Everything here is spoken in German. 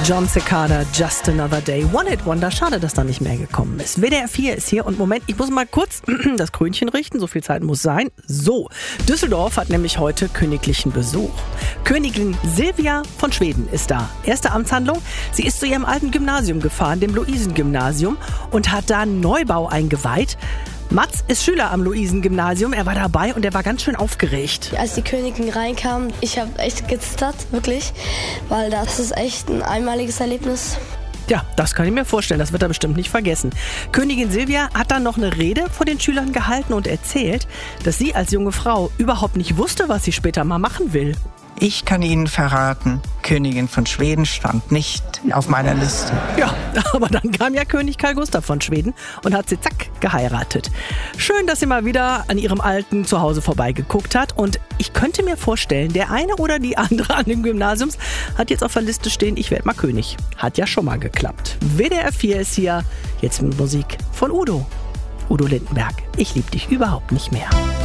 Jon Secada, Just Another Day. One Hit Wonder, schade, dass da nicht mehr gekommen ist. WDR 4 ist hier und Moment, ich muss mal kurz das Krönchen richten, so viel Zeit muss sein. So, Düsseldorf hat nämlich heute königlichen Besuch. Königin Silvia von Schweden ist da. Erste Amtshandlung, sie ist zu ihrem alten Gymnasium gefahren, dem Luisengymnasium, und hat da einen Neubau eingeweiht. Mats ist Schüler am Luisengymnasium, er war dabei und er war ganz schön aufgeregt. Als die Königin reinkam, ich habe echt gezittert, wirklich, weil das ist echt ein einmaliges Erlebnis. Ja, das kann ich mir vorstellen, das wird er bestimmt nicht vergessen. Königin Silvia hat dann noch eine Rede vor den Schülern gehalten und erzählt, dass sie als junge Frau überhaupt nicht wusste, was sie später mal machen will. Ich kann Ihnen verraten, Königin von Schweden stand nicht auf meiner Liste. Ja, aber dann kam ja König Carl Gustaf von Schweden und hat sie zack geheiratet. Schön, dass sie mal wieder an ihrem alten Zuhause vorbeigeguckt hat. Und ich könnte mir vorstellen, der eine oder die andere an dem Gymnasium hat jetzt auf der Liste stehen, ich werde mal König. Hat ja schon mal geklappt. WDR 4 ist hier, jetzt mit Musik von Udo. Udo Lindenberg, ich lieb dich überhaupt nicht mehr.